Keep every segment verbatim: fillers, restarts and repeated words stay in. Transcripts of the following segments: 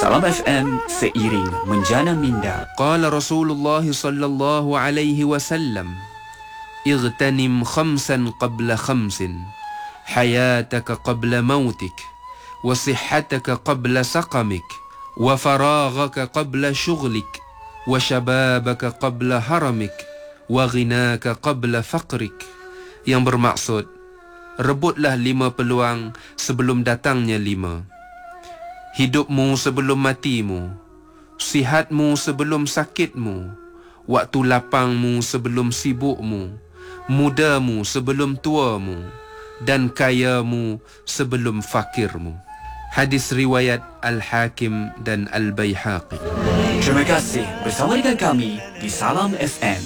Salam F M, seiring menjana minda. Qala Rasulullah sallallahu alaihi wasallam, اغتنم خمسا قبل خمس حياتك قبل موتك وصحتك قبل سقمك وفراغك قبل شغلك وشبابك قبل هرمك وغناك قبل فقرك. Yang bermaksud, rebutlah lima peluang sebelum datangnya lima. Hidupmu sebelum matimu, sihatmu sebelum sakitmu, waktu lapangmu sebelum sibukmu, mudamu sebelum tuamu, dan kayamu sebelum fakirmu. Hadis riwayat Al-Hakim dan Al-Baihaqi. Terima kasih bersama dengan kami di Salam F M.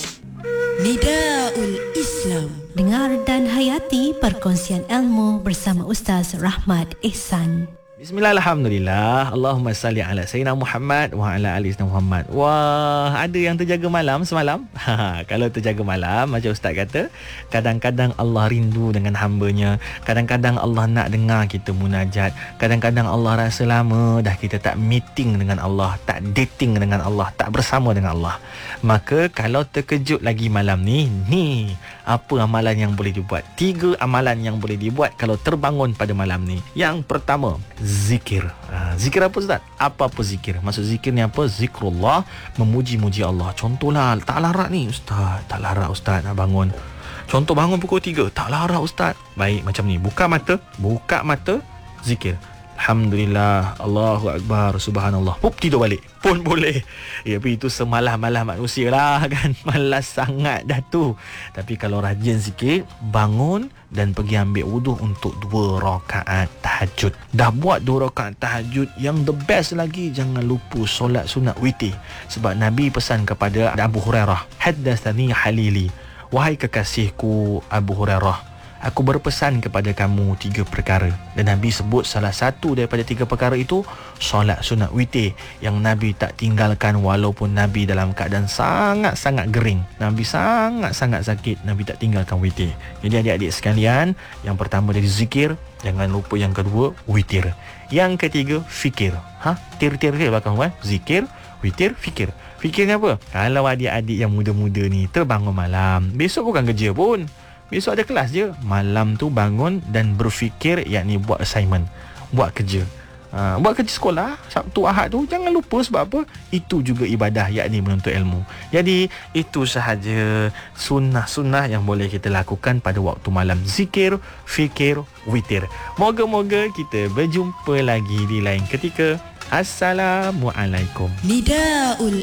Nidaul Islam. Dengar dan hayati perkongsian ilmu bersama Ustaz Rahmat Ehsan. Bismillah, alhamdulillah. Allahumma salli ala Sayyidina Muhammad wa ala ali Sayyidina Muhammad. Wah, ada yang terjaga malam semalam? Ha, kalau terjaga malam, macam Ustaz kata, kadang-kadang Allah rindu dengan hamba-Nya. Kadang-kadang Allah nak dengar kita munajat. Kadang-kadang Allah rasa lama dah kita tak meeting dengan Allah, tak dating dengan Allah, tak bersama dengan Allah. Maka kalau terkejut lagi malam ni, ni apa amalan yang boleh dibuat? Tiga amalan yang boleh dibuat kalau terbangun pada malam ni. Yang pertama, zikir. Ha, zikir apa Ustaz? Apa-apa zikir. Maksud zikir ni apa? Zikrullah, memuji-muji Allah. Contohlah, tak larat ni Ustaz. Tak larat Ustaz nak bangun. Contoh bangun pukul tiga. Tak larat Ustaz. Baik, macam ni. Buka mata. Buka mata. Zikir. Alhamdulillah, Allahu Akbar, Subhanallah. Pup, tidur balik pun boleh. Ya, tapi itu semalah-malah manusia lah kan. Malas sangat dah tu. Tapi kalau rajin sikit, bangun dan pergi ambil wudu untuk dua rakaat tahajud. Dah buat dua rakaat tahajud, yang the best lagi, jangan lupa solat sunat witir. Sebab Nabi pesan kepada Abu Hurairah, haddatsani halili, wahai kekasihku Abu Hurairah, aku berpesan kepada kamu tiga perkara. Dan Nabi sebut salah satu daripada tiga perkara itu solat sunat witir, yang Nabi tak tinggalkan walaupun Nabi dalam keadaan sangat-sangat gering, Nabi sangat-sangat sakit, Nabi tak tinggalkan witir. Jadi adik-adik sekalian, yang pertama dari zikir, jangan lupa yang kedua witir, yang ketiga fikir. Ha? Tir-tir-tir belakang kan? Zikir, witir, fikir. Fikirnya apa? Kalau adik-adik yang muda-muda ni terbangun malam, besok bukan kerja pun, besok ada kelas je, malam tu bangun dan berfikir, yakni buat assignment, buat kerja. Ha, buat kerja sekolah Sabtu Ahad tu jangan lupa. Sebab apa? Itu juga ibadah, yakni menuntut ilmu. Jadi itu sahaja sunnah-sunnah yang boleh kita lakukan pada waktu malam. Zikir, fikir, witir. Moga-moga kita berjumpa lagi di lain ketika. Assalamualaikum. Nidaul